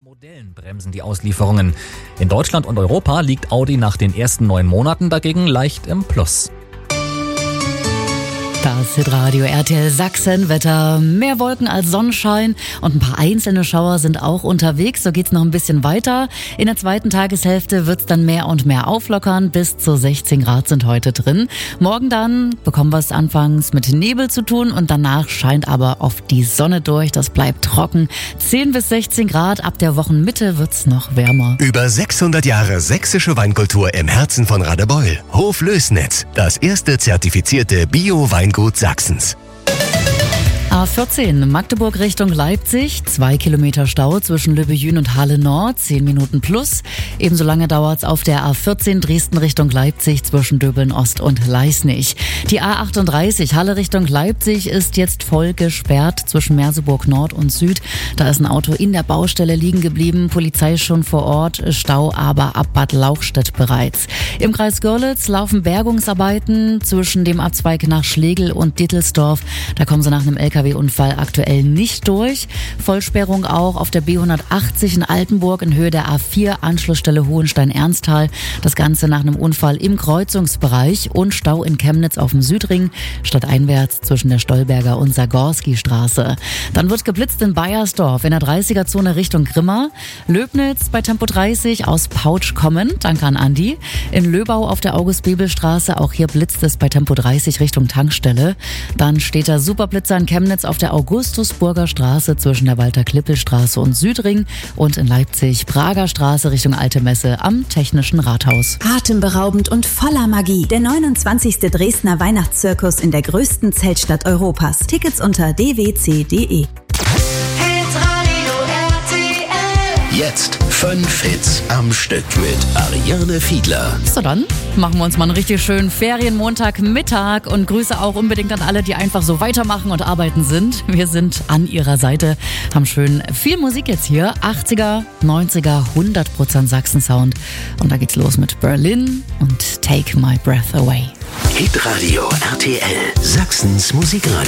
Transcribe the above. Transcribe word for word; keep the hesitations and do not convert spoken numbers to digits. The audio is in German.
Modellen bremsen die Auslieferungen. In Deutschland und Europa liegt Audi nach den ersten neun Monaten dagegen leicht im Plus. Das Hitradio R T L Sachsen. Wetter, mehr Wolken als Sonnenschein und ein paar einzelne Schauer sind auch unterwegs. So geht's noch ein bisschen weiter. In der zweiten Tageshälfte wird's dann mehr und mehr auflockern. Bis zu sechzehn Grad sind heute drin. Morgen dann bekommen wir es anfangs mit Nebel zu tun und danach scheint aber oft die Sonne durch. Das bleibt trocken. zehn bis sechzehn Grad. Ab der Wochenmitte wird's noch wärmer. Über sechshundert Jahre sächsische Weinkultur im Herzen von Radebeul. Hof Lößnitz, das erste zertifizierte Bio-Weingut Sachsens. A vierzehn, Magdeburg Richtung Leipzig, zwei Kilometer Stau zwischen Löbejün und Halle Nord, zehn Minuten plus. Ebenso lange dauert's auf der A vierzehn Dresden Richtung Leipzig zwischen Döbeln Ost und Leisnig. Die A achtunddreißig Halle Richtung Leipzig ist jetzt voll gesperrt zwischen Merseburg Nord und Süd. Da ist ein Auto in der Baustelle liegen geblieben, Polizei ist schon vor Ort, Stau aber ab Bad Lauchstädt bereits. Im Kreis Görlitz laufen Bergungsarbeiten zwischen dem Abzweig nach Schlegel und Dittelsdorf. Da kommen sie nach einem L K W-Unfall aktuell nicht durch. Vollsperrung auch auf der B hundertachtzig in Altenburg in Höhe der A vier, Anschlussstelle Hohenstein-Ernsthal. Das Ganze nach einem Unfall im Kreuzungsbereich und Stau in Chemnitz auf dem Südring, stadteinwärts zwischen der Stolberger und Sagorski-Straße. Dann wird geblitzt in Baiersdorf in der dreißiger-Zone Richtung Grimma. Löbnitz bei Tempo dreißig aus Pautsch kommend, danke an Andi. In Löbau auf der August-Bebel-Straße, auch hier blitzt es bei Tempo dreißig Richtung Tankstelle. Dann steht der Superblitzer in Chemnitz auf der Augustusburger Straße zwischen der Walter-Klippel-Straße und Südring und in Leipzig Prager Straße Richtung Alte Messe am Technischen Rathaus. Atemberaubend und voller Magie. Der neunundzwanzigste Dresdner Weihnachtszirkus in der größten Zeltstadt Europas. Tickets unter d w c punkt d e. Jetzt fünf Hits am Stück mit Ariane Fiedler. So, dann machen wir uns mal einen richtig schönen Ferienmontagmittag und Grüße auch unbedingt an alle, die einfach so weitermachen und arbeiten sind. Wir sind an ihrer Seite, haben schön viel Musik jetzt hier. achtziger, neunziger, hundert Prozent Sachsen-Sound. Und da geht's los mit Berlin und Take My Breath Away. Hitradio R T L, Sachsens Musikradio.